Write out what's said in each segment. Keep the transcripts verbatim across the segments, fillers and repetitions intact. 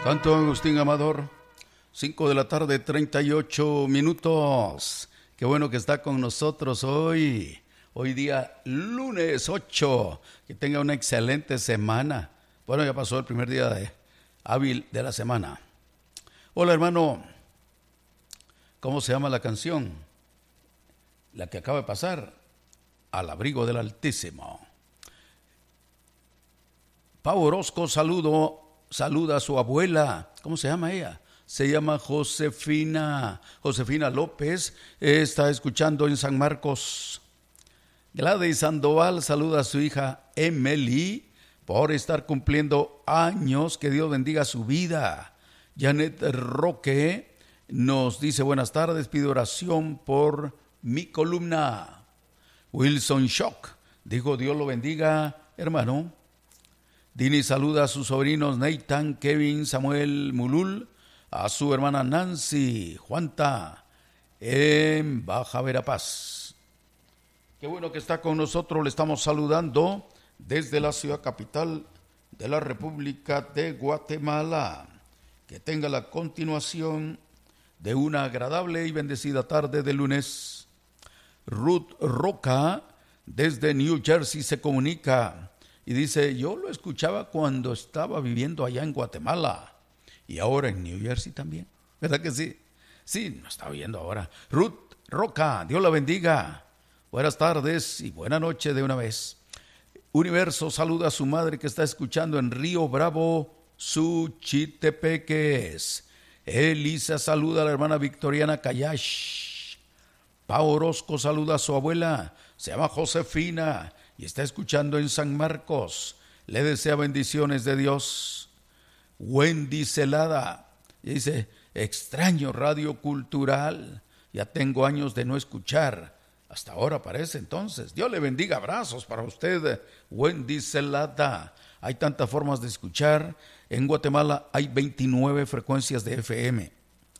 Santo Agustín Amador, cinco de la tarde, treinta y ocho minutos. Qué bueno que está con nosotros hoy. Hoy día lunes ocho. Que tenga una excelente semana. Bueno, ya pasó el primer día de hábil de la semana. Hola, hermano. ¿Cómo se llama la canción? La que acaba de pasar. Al abrigo del Altísimo. Pau Orozco, saludo. Saluda a su abuela. ¿Cómo se llama ella? Se llama Josefina. Josefina López. Está escuchando en San Marcos. Gladys Sandoval saluda a su hija Emily por estar cumpliendo años. Que Dios bendiga su vida. Janet Roque nos dice buenas tardes. Pide oración por mi columna. Wilson Shock dijo Dios lo bendiga, hermano. Dini saluda a sus sobrinos Nathan, Kevin, Samuel Mulul, a su hermana Nancy, Juanta, en Baja Verapaz. Qué bueno que está con nosotros, le estamos saludando desde la ciudad capital de la República de Guatemala. Que tenga la continuación de una agradable y bendecida tarde de lunes. Ruth Roca, desde New Jersey, se comunica. Y dice, yo lo escuchaba cuando estaba viviendo allá en Guatemala y ahora en New Jersey también. ¿Verdad que sí? Sí, nos está viendo ahora. Ruth Roca, Dios la bendiga. Buenas tardes y buena noche de una vez. Universo saluda a su madre que está escuchando en Río Bravo, Suchitepeques. Elisa saluda a la hermana Victoriana Cayash. Pau Orozco saluda a su abuela, se llama Josefina. Y está escuchando en San Marcos. Le desea bendiciones de Dios. Wendy Celada. Y dice, extraño Radio Cultural. Ya tengo años de no escuchar. Hasta ahora parece entonces. Dios le bendiga. Abrazos para usted, Wendy Celada. Hay tantas formas de escuchar. En Guatemala hay veintinueve frecuencias de F M.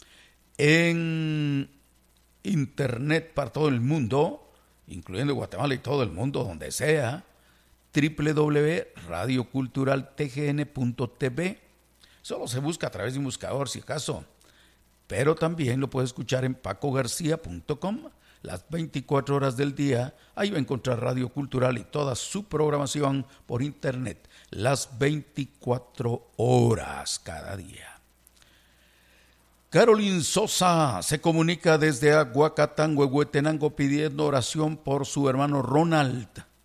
En Internet para todo el mundo, incluyendo Guatemala y todo el mundo, donde sea, doble u doble u doble u punto radio cultural t g n punto t v. Solo se busca a través de un buscador, si acaso. Pero también lo puede escuchar en paco garcía punto com. Las veinticuatro horas del día, ahí va a encontrar Radio Cultural y toda su programación por internet. Las veinticuatro horas cada día. Carolyn Sosa se comunica desde Aguacatán, Huehuetenango, pidiendo oración por su hermano Ronald.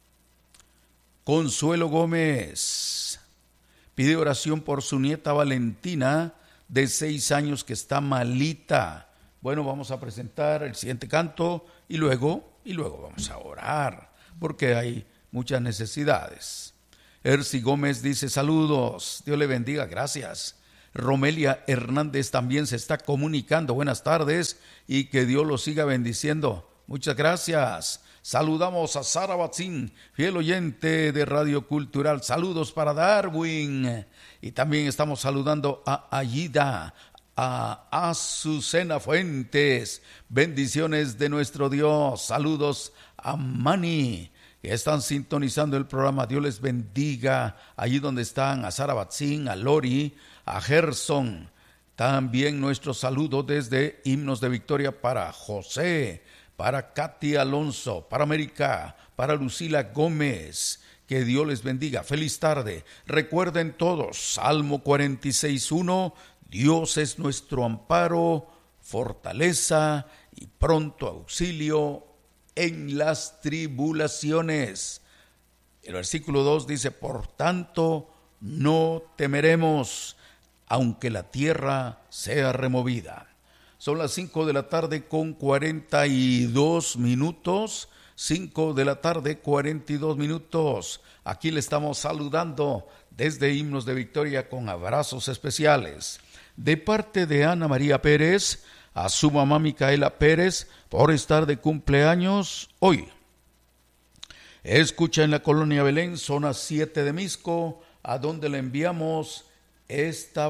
Consuelo Gómez pide oración por su nieta Valentina, de seis años, que está malita. Bueno, vamos a presentar el siguiente canto y luego, y luego vamos a orar, porque hay muchas necesidades. Erci Gómez dice saludos, Dios le bendiga, gracias. Romelia Hernández también se está comunicando. Buenas tardes y que Dios los siga bendiciendo. Muchas gracias. Saludamos a Sara Batzín, fiel oyente de Radio Cultural. Saludos para Darwin. Y también estamos saludando a Ayida, a Azucena Fuentes. Bendiciones de nuestro Dios. Saludos a Mani, que están sintonizando el programa. Dios les bendiga allí donde están. A Sara Batzín, a Lori, a Gerson. También nuestro saludo desde Himnos de Victoria para José, para Katy Alonso, para América, para Lucila Gómez. Que Dios les bendiga. Feliz tarde. Recuerden todos, Salmo cuarenta y seis uno, Dios es nuestro amparo, fortaleza y pronto auxilio en las tribulaciones. El versículo dos dice, por tanto, no temeremos, aunque la tierra sea removida. Son las cinco de la tarde con cuarenta y dos minutos. cinco de la tarde, cuarenta y dos minutos. Aquí le estamos saludando desde Himnos de Victoria con abrazos especiales. De parte de Ana María Pérez, a su mamá Micaela Pérez, por estar de cumpleaños hoy. Escucha en la colonia Belén, zona siete de Misco, a donde le enviamos esta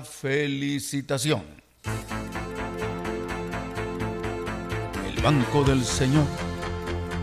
felicitación. El Banco del Señor